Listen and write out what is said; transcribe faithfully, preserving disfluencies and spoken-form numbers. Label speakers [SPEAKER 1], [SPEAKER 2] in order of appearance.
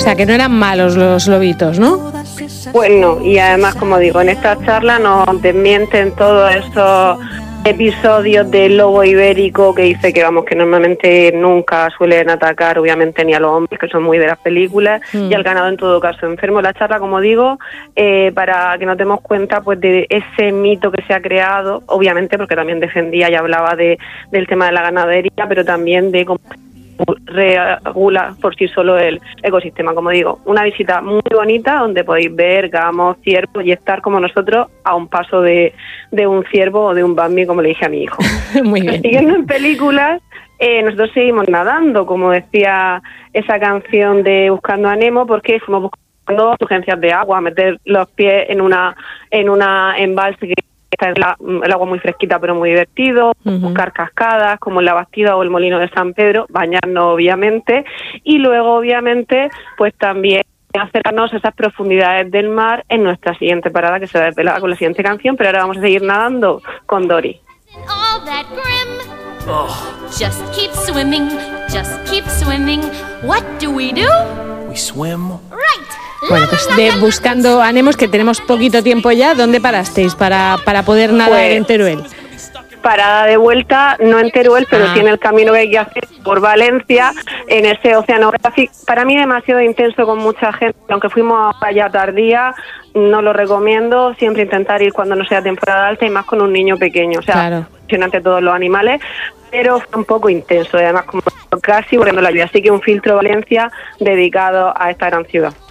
[SPEAKER 1] sea, que no eran malos los lobitos, ¿no?
[SPEAKER 2] Pues no, y además, como digo, en esta charla nos desmienten todos esos episodios del lobo ibérico que dice que vamos que normalmente nunca suelen atacar obviamente ni a los hombres, que son muy de las películas, mm. y al ganado en todo caso enfermo. La charla, como digo, eh, para que nos demos cuenta pues de ese mito que se ha creado, obviamente porque también defendía y hablaba de del tema de la ganadería, pero también de cómo regula por sí solo el ecosistema. Como digo, una visita muy bonita donde podéis ver gamos, ciervos y estar como nosotros a un paso de, de un ciervo o de un Bambi, como le dije a mi hijo.
[SPEAKER 1] Muy bien.
[SPEAKER 2] Siguiendo en películas, eh, nosotros seguimos nadando, como decía esa canción de Buscando a Nemo, porque fuimos buscando urgencias de agua, meter los pies en una en una embalse que es la, el agua muy fresquita pero muy divertido, uh-huh. buscar cascadas como en la Bastida o el Molino de San Pedro, bañarnos obviamente, y luego obviamente pues también acercarnos a esas profundidades del mar en nuestra siguiente parada, que se desvela con la siguiente canción, pero ahora vamos a seguir nadando con Dory.
[SPEAKER 3] Oh. Just keep swimming, just keep swimming. What do we do?
[SPEAKER 4] We swim.
[SPEAKER 3] Right.
[SPEAKER 1] Bueno, pues de Buscando a Nemo, que tenemos poquito tiempo ya, ¿dónde parasteis para, para poder nadar pues, en Teruel?
[SPEAKER 2] Parada de vuelta, no en Teruel, pero ah. sí en el camino que hay que hacer por Valencia, en ese oceanográfico. Para mí demasiado intenso con mucha gente, aunque fuimos allá tardía, no lo recomiendo, siempre intentar ir cuando no sea temporada alta y más con un niño pequeño, o sea,
[SPEAKER 1] claro.
[SPEAKER 2] impresionante todos los animales, pero fue un poco intenso, y además como casi volviendo la lluvia, así que un filtro Valencia dedicado a esta gran ciudad.